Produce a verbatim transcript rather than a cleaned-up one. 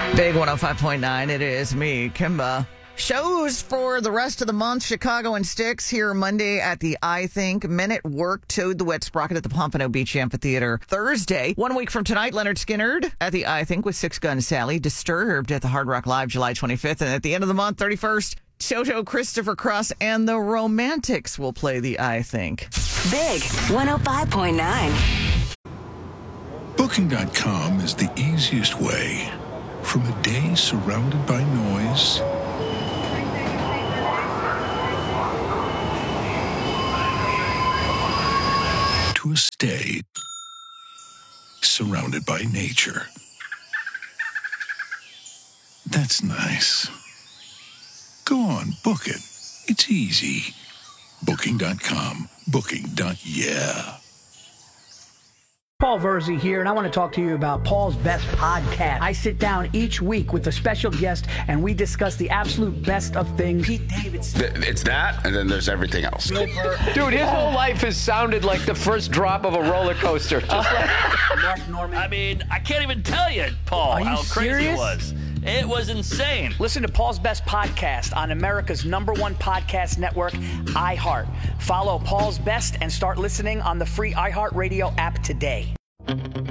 Big one oh five point nine. It is me, Kimba. Shows for the rest of the month. Chicago and Styx here Monday at the I Think. Men at Work, Toad the Wet Sprocket at the Pompano Beach Amphitheater. Thursday, one week from tonight, Leonard Skinnard at the I Think with Six Gun Sally. Disturbed at the Hard Rock Live July twenty-fifth. And at the end of the month, thirty-first, Toto, Christopher Cross, and the Romantics will play the I Think. Big one oh five point nine. Booking dot com is the easiest way from a day surrounded by noise to a stay surrounded by nature. That's nice. Go on, book it. It's easy. Booking dot com. Booking. Yeah. Paul Verzi here, and I want to talk to you about Paul's Best Podcast. I sit down each week with a special guest, and we discuss the absolute best of things. Pete Davidson. It's that, and then there's everything else. Dude, his whole life has sounded like the first drop of a roller coaster. Just like Mark Norman. I mean, I can't even tell you, Paul, Are you how crazy serious? it was. It was insane. Listen to Paul's Best Podcast on America's number one podcast network, iHeart. Follow Paul's Best and start listening on the free iHeartRadio app today.